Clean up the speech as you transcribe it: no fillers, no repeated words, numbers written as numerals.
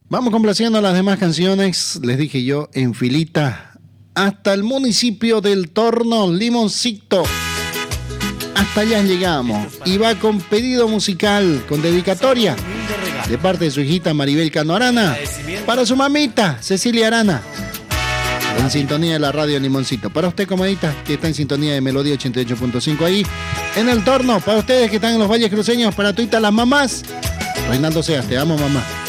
Vamos complaciendo las demás canciones, les dije yo, en filita, hasta el municipio del Torno, Limoncito. Hasta allá llegamos. Y va con pedido musical, con dedicatoria, de parte de su hijita Maribel Cano Arana, para su mamita, Cecilia Arana, en sintonía de la radio Limoncito. Para usted, comadita, que está en sintonía de Melodía 88.5 ahí, en el Torno. Para ustedes que están en los Valles Cruceños, para tuita las mamás. Reinaldo Seas, te amo, mamá.